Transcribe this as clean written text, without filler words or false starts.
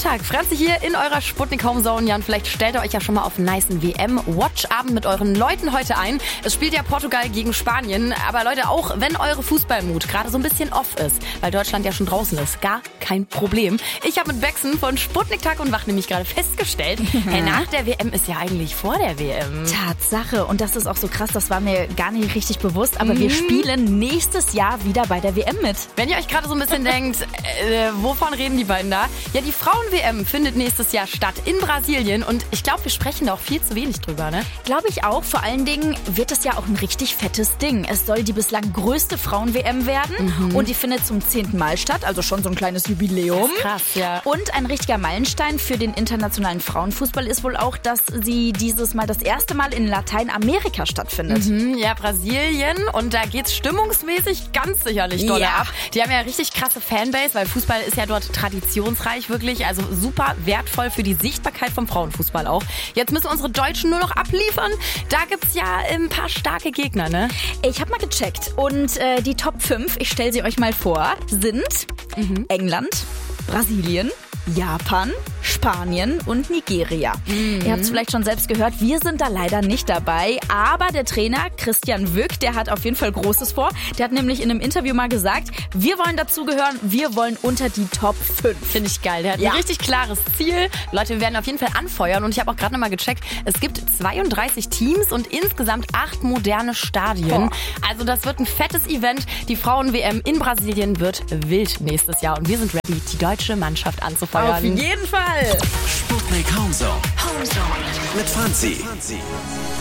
Montag. Franzi hier in eurer Sputnik Homezone. Ja, und vielleicht stellt ihr euch ja schon mal auf einen nicen WM-Watch-Abend mit euren Leuten heute ein. Es spielt ja Portugal gegen Spanien. Aber Leute, auch wenn eure Fußballmut gerade so ein bisschen off ist, weil Deutschland ja schon draußen ist, gar kein Problem. Ich habe mit Bexen von Sputnik Tag und Wach nämlich gerade festgestellt, hey, nach der WM ist ja eigentlich vor der WM. Tatsache. Und das ist auch so krass, das war mir gar nicht richtig bewusst. Aber wir spielen nächstes Jahr wieder bei der WM mit. Wenn ihr euch gerade so ein bisschen denkt, wovon reden die beiden da? Ja, die Frauen-WM findet nächstes Jahr statt in Brasilien. Und ich glaube, wir sprechen da auch viel zu wenig drüber, ne? Glaube ich auch. Vor allen Dingen wird es ja auch ein richtig fettes Ding. Es soll die bislang größte Frauen-WM werden. Und die findet zum 10. Mal statt. Also schon so ein kleines Jubiläum. Krass, ja. Und ein richtiger Meilenstein für den internationalen Frauenfußball ist wohl auch, dass sie dieses Mal das erste Mal in Lateinamerika stattfindet. Ja, Brasilien. Und da geht's stimmungsmäßig ganz sicherlich doll ab. Die haben ja richtig krasse Fanbase, weil Fußball ist ja dort traditionsreich wirklich. Also super wertvoll für die Sichtbarkeit vom Frauenfußball auch. Jetzt müssen unsere Deutschen nur noch abliefern. Da gibt's ja ein paar starke Gegner, ne? Ich habe mal gecheckt und die Top 5, ich stelle sie euch mal vor, sind England, Brasilien, Japan, Spanien und Nigeria. Ihr habt es vielleicht schon selbst gehört, wir sind da leider nicht dabei. Aber der Trainer Christian Wück, der hat auf jeden Fall Großes vor. Der hat nämlich in einem Interview mal gesagt, wir wollen dazugehören, wir wollen unter die Top 5. Finde ich geil. Der hat ein richtig klares Ziel. Leute, wir werden auf jeden Fall anfeuern. Und ich habe auch gerade nochmal gecheckt, es gibt 32 Teams und insgesamt 8 moderne Stadien. Also das wird ein fettes Event. Die Frauen-WM in Brasilien wird wild nächstes Jahr. Und wir sind ready, die deutsche Mannschaft anzufeuern. Auf jeden Fall. Sputnik Homezone. Mit Franzi.